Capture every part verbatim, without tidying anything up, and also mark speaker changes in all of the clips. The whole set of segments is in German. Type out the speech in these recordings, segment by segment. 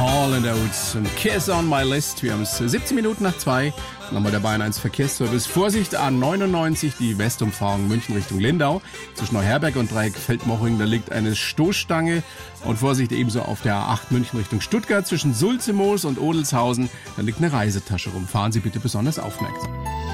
Speaker 1: Hall and Oates und Kiss on My List. Wir haben es siebzehn Minuten nach zwei. Nochmal der Bayern eins Verkehrsservice. Vorsicht, A neunundneunzig, die Westumfahrung München Richtung Lindau. Zwischen Neuherberg und Dreieck Feldmoching, da liegt eine Stoßstange. Und Vorsicht ebenso auf der A acht München Richtung Stuttgart. Zwischen Sulzemoos und Odelshausen, da liegt eine Reisetasche rum. Fahren Sie bitte besonders aufmerksam.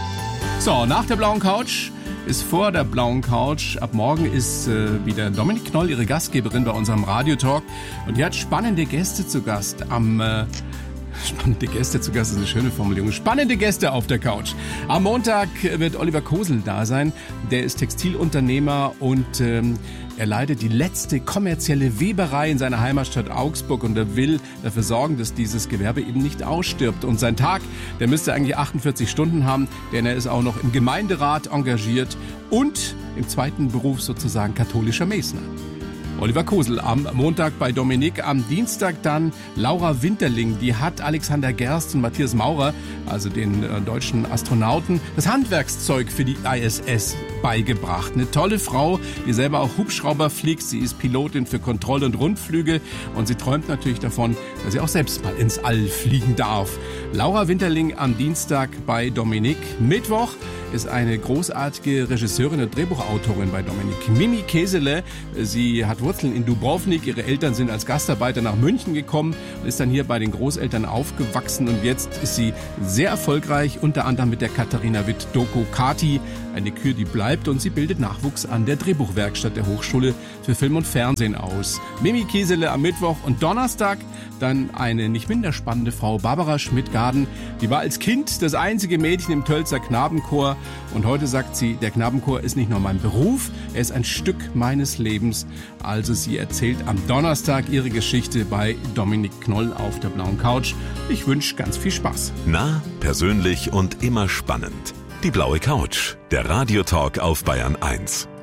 Speaker 1: So, nach der blauen Couch ist vor der blauen Couch. Ab morgen ist äh, wieder Dominik Knoll, ihre Gastgeberin bei unserem Radiotalk. Und die hat spannende Gäste zu Gast am... Äh, Spannende Gäste zu Gast ist eine schöne Formulierung. Spannende Gäste auf der Couch. Am Montag wird Oliver Kosel da sein. Der ist Textilunternehmer und ähm, er leitet die letzte kommerzielle Weberei in seiner Heimatstadt Augsburg und er will dafür sorgen, dass dieses Gewerbe eben nicht ausstirbt. Und sein Tag, der müsste eigentlich achtundvierzig Stunden haben, denn er ist auch noch im Gemeinderat engagiert und im zweiten Beruf sozusagen katholischer Mesner. Oliver Kosel am Montag bei Dominik, am Dienstag dann Laura Winterling. Die hat Alexander Gerst und Matthias Maurer, also den äh, deutschen Astronauten, das Handwerkszeug für die I S S beigebracht. Eine tolle Frau, die selber auch Hubschrauber fliegt. Sie ist Pilotin für Kontroll- und Rundflüge und sie träumt natürlich davon, dass sie auch selbst mal ins All fliegen darf. Laura Winterling am Dienstag bei Dominik. Mittwoch ist eine großartige Regisseurin und Drehbuchautorin bei Dominik, Mimi Kesele. Sie hat Wurzeln in Dubrovnik. Ihre Eltern sind als Gastarbeiter nach München gekommen und ist dann hier bei den Großeltern aufgewachsen. Und jetzt ist sie sehr erfolgreich, unter anderem mit der Katharina Witt-Doku Kati, eine Kür, die bleibt. Und sie bildet Nachwuchs an der Drehbuchwerkstatt der Hochschule für Film und Fernsehen aus. Mimi Kesele am Mittwoch und Donnerstag dann eine nicht minder spannende Frau, Barbara Schmidt-Garden. Die war als Kind das einzige Mädchen im Tölzer Knabenchor. Und heute sagt sie, der Knabenchor ist nicht nur mein Beruf, er ist ein Stück meines Lebens. Also sie erzählt am Donnerstag ihre Geschichte bei Dominik Knoll auf der blauen Couch. Ich wünsche ganz viel Spaß.
Speaker 2: Nah, persönlich und immer spannend. Die blaue Couch, der Radiotalk auf Bayern eins.